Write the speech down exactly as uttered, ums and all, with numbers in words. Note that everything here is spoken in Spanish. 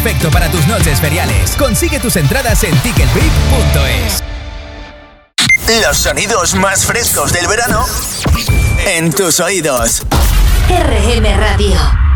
perfecto para tus noches feriales. Consigue tus entradas en ticket vip punto es. Los sonidos más frescos del verano en tus oídos. R M Radio.